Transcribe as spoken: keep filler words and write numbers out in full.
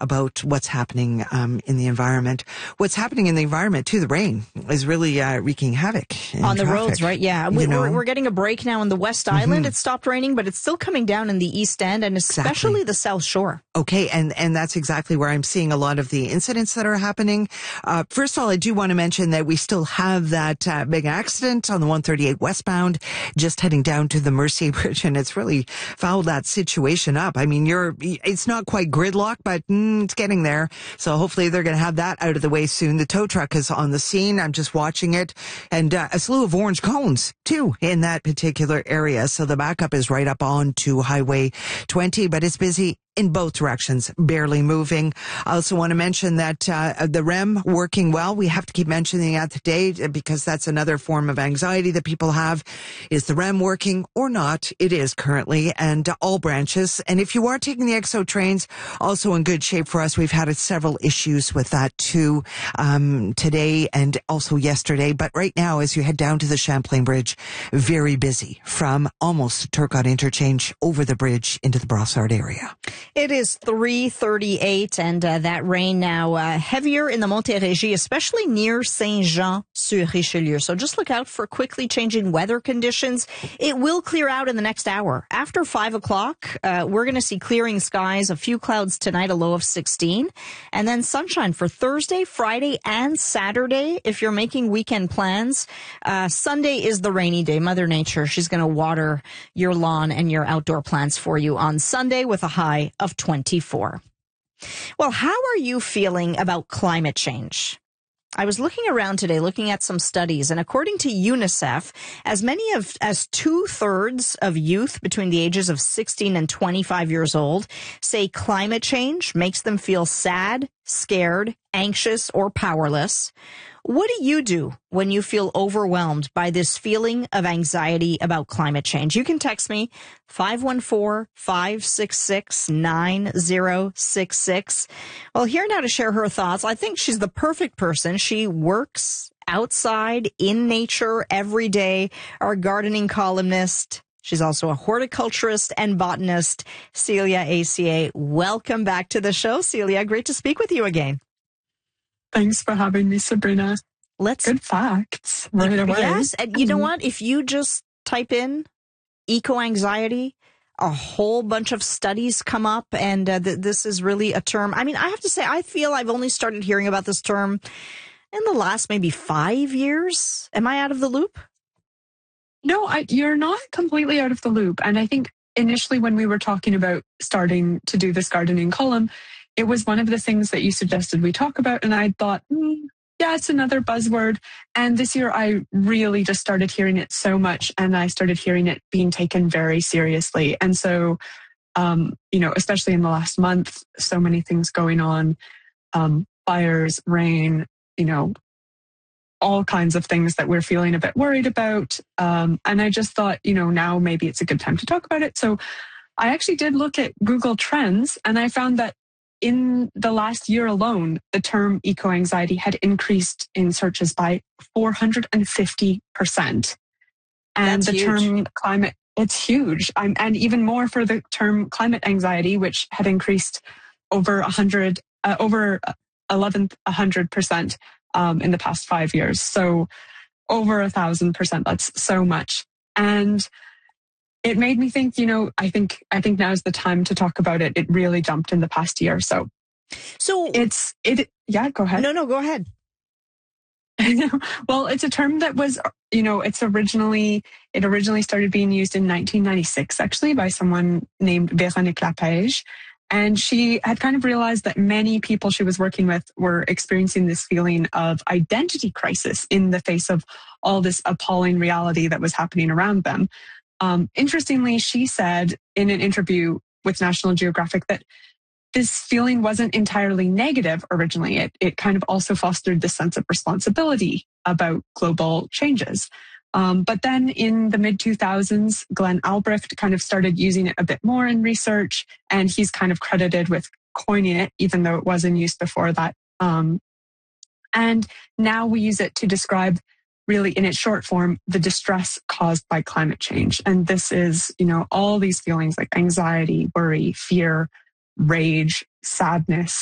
about what's happening um, in the environment. What's happening in the environment, too, the rain is really uh, wreaking havoc on the traffic, roads, right? Yeah. We, know? we're, we're getting a break now in the West Island. Mm-hmm. It stopped raining, but it's still coming down in the East End and especially exactly. the South Shore. Okay, and, and that's exactly where I'm seeing a lot of the incidents that are happening. Uh, first of all, I do want to mention that we still have that uh, big accident on the one thirty-eight westbound, just heading down to the Mercier Bridge, and it's really fouled that situation up. I mean, you're it's not quite gridlock, but mm, it's getting there. So hopefully they're going to have that out of the way soon. The tow truck is on the scene. I'm just watching it, and uh, a slew of orange cones, too, in that particular area. So the backup is right up on to Highway twenty, but it's busy in both directions, barely moving. I also want to mention that uh, the R E M working well. We have to keep mentioning that today because that's another form of anxiety that people have. Is the R E M working or not? It is currently, and uh, all branches. And if you are taking the X O trains, also in good shape for us. We've had uh, several issues with that too um, today and also yesterday. But right now, as you head down to the Champlain Bridge, very busy from almost Turcotte Interchange over the bridge into the Brossard area. It is three thirty-eight, and uh, that rain now uh, heavier in the Montérégie, especially near Saint-Jean-sur-Richelieu. So just look out for quickly changing weather conditions. It will clear out in the next hour. After five o'clock, uh, we're going to see clearing skies, a few clouds tonight, a low of sixteen, and then sunshine for Thursday, Friday, and Saturday if you're making weekend plans. Uh, Sunday is the rainy day. Mother Nature, she's going to water your lawn and your outdoor plants for you on Sunday with a high of twenty-four. Well, how are you feeling about climate change? I was looking around today, looking at some studies, and according to UNICEF, as many of as two-thirds of youth between the ages of sixteen and twenty-five years old say climate change makes them feel sad, scared, anxious, or powerless. What do you do when you feel overwhelmed by this feeling of anxiety about climate change? You can text me five one four, five six six, nine zero six six. Well, here now to share her thoughts. I think she's the perfect person. She works outside in nature every day, our gardening columnist. She's also a horticulturist and botanist, Celia Acier. Welcome back to the show, Celia. Great to speak with you again. Thanks for having me, Sabrina. Let's Good facts right away. Yes, and you know what? If you just type in eco-anxiety, a whole bunch of studies come up, and uh, th- this is really a term. I mean, I have to say, I feel I've only started hearing about this term in the last maybe five years. Am I out of the loop? No, I, you're not completely out of the loop. And I think initially when we were talking about starting to do this gardening column, it was one of the things that you suggested we talk about. And I thought, mm, yeah, it's another buzzword. And this year I really just started hearing it so much, and I started hearing it being taken very seriously. And so, um, you know, especially in the last month, so many things going on, um, fires, rain, you know, all kinds of things that we're feeling a bit worried about. Um, and I just thought, you know, now maybe it's a good time to talk about it. So I actually did look at Google Trends, and I found that in the last year alone, the term eco-anxiety had increased in searches by four hundred fifty percent. And That's the huge. term climate, it's huge. I'm, and even more for the term climate anxiety, which had increased over one hundred, uh, over eleven hundred percent um, in the past five years. So over a thousand percent, that's so much. And it made me think, you know, I think I think now's the time to talk about it. It really jumped in the past year. So, so it's, it, yeah, go ahead. No, no, go ahead. Well, it's a term that was, you know, it's originally, it originally started being used in nineteen ninety-six, actually, by someone named Véronique Lapège. And she had kind of realized that many people she was working with were experiencing this feeling of identity crisis in the face of all this appalling reality that was happening around them. Um, interestingly, she said in an interview with National Geographic that this feeling wasn't entirely negative originally. It, it kind of also fostered this sense of responsibility about global changes. Um, but then in the mid two thousands, Glenn Albrecht kind of started using it a bit more in research, and he's kind of credited with coining it, even though it was in use before that. Um, and now we use it to describe, really in its short form, the distress caused by climate change. And this is, you know, all these feelings like anxiety, worry, fear, rage, sadness,